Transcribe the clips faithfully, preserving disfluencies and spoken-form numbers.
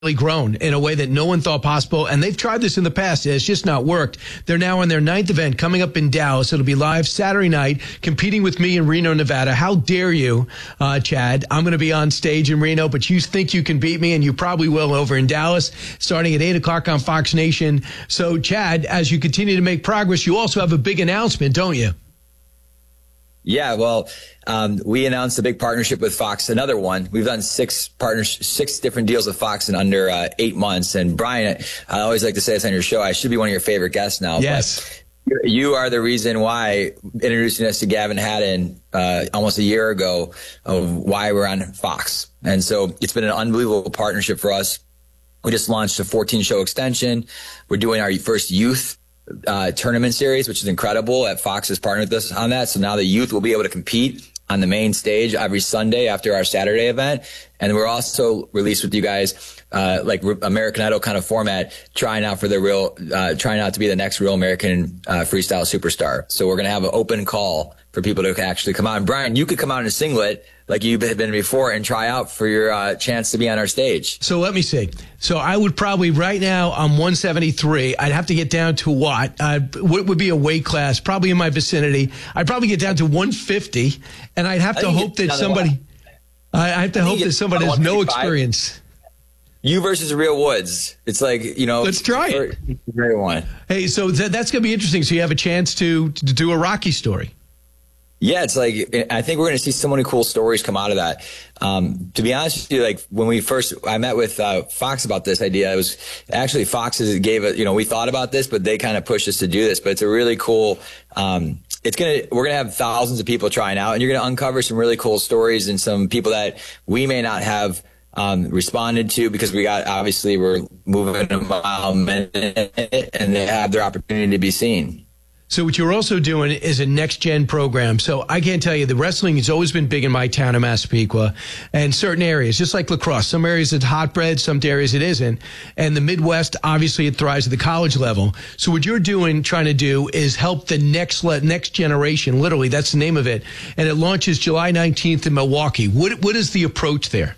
grown in a way that no one thought possible. And they've tried this in the past. It's just not worked. They're now on their ninth event coming up in Dallas. It'll be live Saturday night, competing with me in Reno, Nevada. How dare you, uh, Chad? I'm going to be on stage in Reno, but you think you can beat me, and you probably will over in Dallas, starting at eight o'clock on Fox Nation. So, Chad, as you continue to make progress, you also have a big announcement, don't you? Yeah, well, um, we announced a big partnership with Fox, another one. We've done six partners, six different deals with Fox in under uh, eight months. And Brian, I always like to say this on your show, I should be one of your favorite guests now. Yes. But you are the reason why, introducing us to Gavin Haddon uh, almost a year ago, of why we're on Fox. And so it's been an unbelievable partnership for us. We just launched a fourteen show extension. We're doing our first youth Uh, tournament series, which is incredible. At Fox has partnered with us on that. So now the youth will be able to compete on the main stage every Sunday after our Saturday event. And we're also released with you guys, uh, like American Idol kind of format, trying out for the real, uh, trying out to be the next real American uh, freestyle superstar. So we're going to have an open call for people to actually come out. And Brian, you could come out in a singlet like you've been before and try out for your uh, chance to be on our stage. So let me see. So I would probably, right now, I'm one seventy-three. I'd have to get down to what? Uh, what would be a weight class? Probably in my vicinity. I'd probably get down to one fifty, and I'd have to hope that somebody, I have to hope that somebody has no experience. You versus Real Woods. It's like, you know. Let's try it. Great one. Hey, so th- that's going to be interesting. So you have a chance to, to do a Rocky story. Yeah, it's like, I think we're going to see so many cool stories come out of that. Um, to be honest with you, like when we first, I met with uh, Fox about this idea. It was actually Fox gave it, you know, we thought about this, but they kind of pushed us to do this. But it's a really cool, um, it's going to, we're going to have thousands of people trying out, and you're going to uncover some really cool stories and some people that we may not have um, responded to, because we got, obviously we're moving a mile a minute, and they have their opportunity to be seen. So what you're also doing is a next-gen program. So I can't tell you, the wrestling has always been big in my town of Massapequa, and certain areas, just like lacrosse. Some areas it's hotbed, some areas it isn't. And the Midwest, obviously, it thrives at the college level. So what you're doing, trying to do, is help the next le- next generation, literally, that's the name of it. And it launches July nineteenth in Milwaukee. What What is the approach there?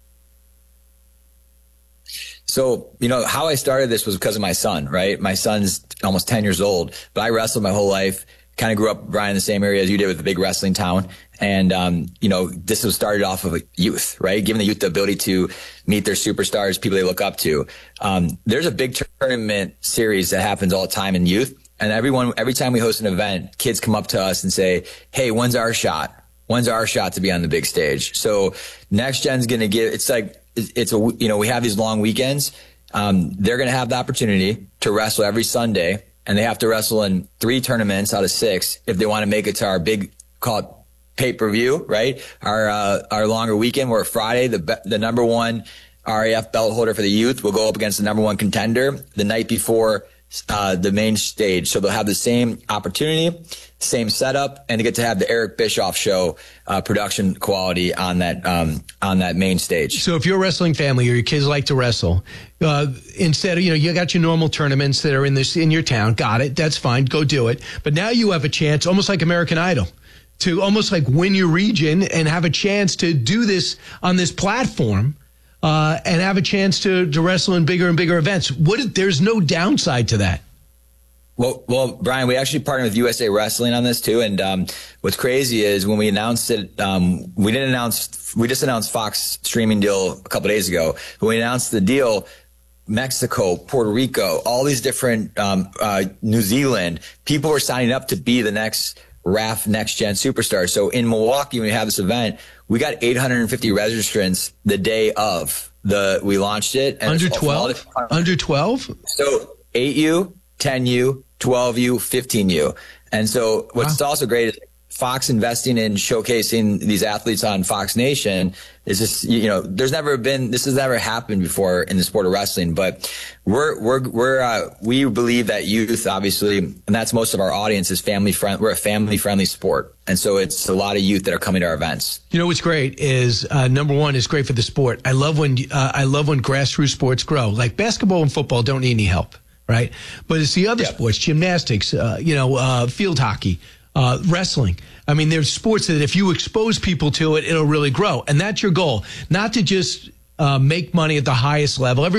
So, you know, how I started this was because of my son, right? My son's almost ten years old, but I wrestled my whole life. Kind of grew up, Brian, in the same area as you did, with a big wrestling town. And, um, you know, this was started off of a youth, right? Giving the youth the ability to meet their superstars, people they look up to. Um, there's a big tournament series that happens all the time in youth. And everyone, every time we host an event, kids come up to us and say, hey, when's our shot? When's our shot to be on the big stage? So Next Gen's going to give, it's like, it's a, you know, we have these long weekends. Um, they're going to have the opportunity to wrestle every Sunday, and they have to wrestle in three tournaments out of six if they want to make it to our big, call it pay-per-view, right? Our, uh, our longer weekend, where Friday, the, the number one R A F belt holder for the youth will go up against the number one contender the night before uh, the main stage. So they'll have the same opportunity, same setup, and they get to have the Eric Bischoff show uh, production quality on that um, on that main stage. So if you're a wrestling family or your kids like to wrestle, uh, instead of, you know, you got your normal tournaments that are in this in your town, got it, that's fine, go do it. But now you have a chance, almost like American Idol, to almost like win your region and have a chance to do this on this platform. Uh, and have a chance to, to wrestle in bigger and bigger events. What if, there's no downside to that? Well, well, Brian, we actually partnered with U S A Wrestling on this too. And um, what's crazy is when we announced it, um, we didn't announce, we just announced Fox streaming deal a couple of days ago. When we announced the deal, Mexico, Puerto Rico, all these different, um, uh, New Zealand, people were signing up to be the next R A F Next Gen superstar. So in Milwaukee, when we have this event, we got eight hundred fifty registrants the day of the we launched it. And under twelve? Under twelve? So eight U, ten U, twelve U, fifteen U. And so what's wow. also great is Fox investing in showcasing these athletes on Fox Nation is just, you know, there's never been, this has never happened before in the sport of wrestling, but we're, we're, we're, uh, we believe that youth, obviously, and that's most of our audience, is family friend. We're a family friendly sport. And so it's a lot of youth that are coming to our events. You know, what's great is, uh, number one, is great for the sport. I love when, uh, I love when grassroots sports grow. Like basketball and football don't need any help, right? But it's the other yep. sports, gymnastics, uh, you know, uh, field hockey, uh, wrestling. I mean, there's sports that if you expose people to it, it'll really grow. And that's your goal. Not to just uh, make money at the highest level. Every